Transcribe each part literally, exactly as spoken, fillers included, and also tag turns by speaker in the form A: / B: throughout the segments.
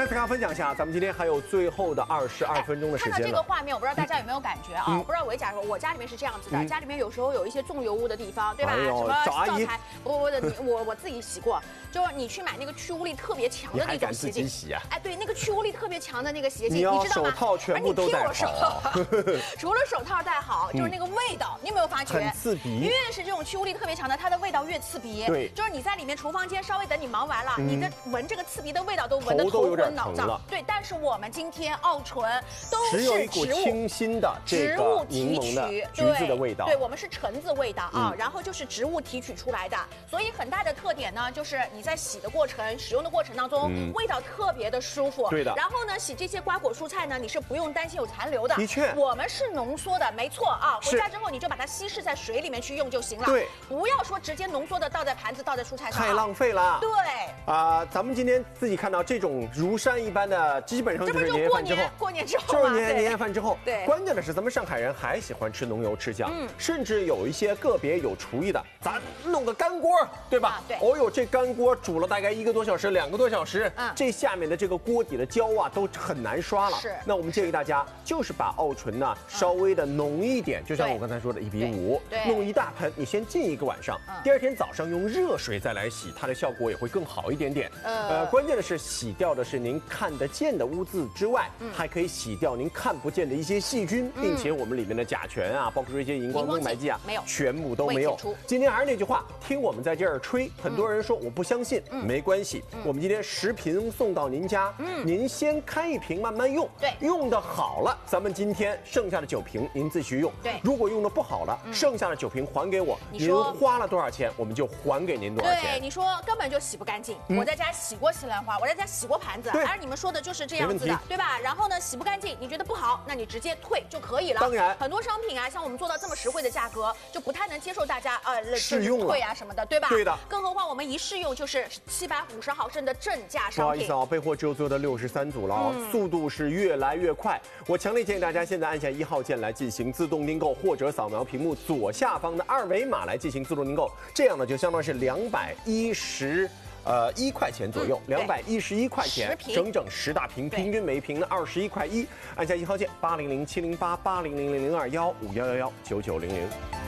A: 再次跟大家分享一下，咱们今天还有最后的二十二分钟的时间了。
B: 看到这个画面，我不知道大家有没有感觉啊？
A: 嗯、
B: 不知道我假如我家里面是这样子的，嗯、家里面有时候有一些重油污的地方，对吧？
A: 哎、
B: 什么
A: 找阿姨？
B: 不不不，我我自己洗过，就是你去买那个去污力特别强的那种洗洁精。
A: 洗啊？
B: 哎，对，那个去污力特别强的那个洗洁精，
A: 你要
B: 你知道吗？
A: 手套全部都戴好。
B: 除了手套戴好，就是那个味道，你有没有发觉？
A: 很刺鼻。
B: 越是这种去污力特别强的，它的味道越刺鼻。
A: 对，
B: 就是你在里面厨房间稍微等你忙完了，
A: 嗯、
B: 你的闻这个刺鼻的味道都闻得头昏脑胀。对，但是我们今天奥醇都是
A: 只有一股清新的
B: 植物提取，
A: 橘子的味道。
B: 对，我们是橙子味道啊，然后就是植物提取出来的，所以很大的特点呢，就是你在洗的过程、使用的过程当中，味道特别的舒服。
A: 对的。
B: 然后呢，洗这些瓜果蔬菜呢，你是不用担心有残留的。
A: 的确，
B: 我们是浓缩的，没错啊。回家之后你就把它稀释在水里面去用就行了。
A: 对，
B: 不要说直接浓缩的倒在盘子、倒在蔬菜上，
A: 太浪费了。
B: 对。
A: 啊，咱们今天自己看到这种如山一般的，基本上就是年夜饭之后，
B: 过年之后
A: 就是年年夜饭之后。
B: 对。
A: 关键的是，咱们上海人还喜欢吃浓油赤酱，嗯，甚至有一些个别有厨艺的，咱弄个干锅，对吧？
B: 对。
A: 哦呦，这干锅煮了大概一个多小时、两个多小时，嗯，这下面的这个锅底的胶啊都很难刷了。
B: 是。
A: 那我们建议大家就是把奥醇呢稍微的浓一点，就像我刚才说的一比五，弄一大盆，你先浸一个晚上，第二天早上用热水再来洗，它的效果也会更好一点点。呃，关键的是洗掉的是您看得见的污渍之外，还可以洗掉您看不见的一些细菌，并且我们里面的甲醛啊，包括说一些荧光灯霾剂啊，
B: 没有，
A: 全部都没有。今天还是那句话，听我们在这儿吹，很多人说我不相信，没关系，我们今天十瓶送到您家，您先开一瓶慢慢用，
B: 对，
A: 用的好了，咱们今天剩下的九瓶您自己用，
B: 对，
A: 如果用的不好了，剩下的九瓶还给我，您花了多少钱，我们就还给您多少钱。
B: 对，你说根本就洗不干净，我在家洗过西兰花，我在家洗过盘子，而你们说的就是这样子的，对吧？然后呢，洗不干净，你觉得不好，那你直接退就可以了。
A: 当然，
B: 很多商品啊，像我们做到这么实惠的价格，就不太能接受大家呃
A: 试用
B: 退啊什么的，对吧？
A: 对的。
B: 更何况我们一试用就是七百五十毫升的正价商品。
A: 不好意思啊，备货只有最后的六十三组了啊，速度是越来越快。我强烈建议大家现在按下一号键来进行自动订购，或者扫描屏幕左下方的二维码来进行自动订购，这样呢就相当于是两百一十。呃，一块钱左右，两百一十一块钱，整整十大瓶，平均每瓶呢二十一块一。按下一号键，八零零七零八八零零零零二幺五幺幺幺九九零零。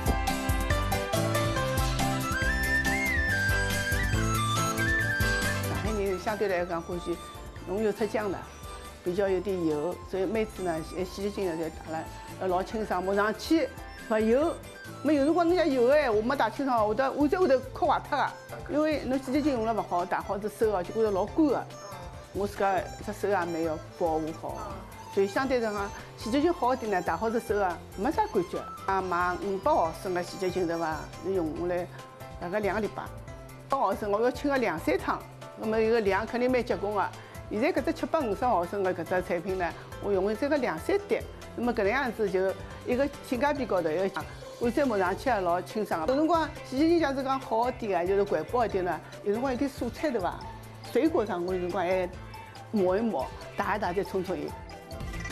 C: 上海人相对来讲欢喜浓油赤酱的，比较有点油，所以每次呢洗洗洁精呢就打了，要老清爽，抹上去不油。没有辰光人家有哎，我没打清爽，我的我在后头磕坏脱个，因为侬洗洁精用了不好，打好这手啊就觉得老干个，我自家这手也没有保护好，所以相对来讲洗洁精好一点呢，打好这手啊没啥感觉。啊，买五百毫升的洗洁精对伐？你用下来大概两个礼拜，八毫升我要清个两三趟，那么一个量肯定蛮结棍个。现在搿只七百五十毫升的搿只产品呢，我用了这个两三滴，那么搿能样子就一个性价比高头，一个我再抹上去也老清爽。有辰光洗洁精假使讲好一点啊，就是环保一点呢，有辰光有点蔬菜对伐？水果上我有辰光还抹一抹，打一打再冲冲油。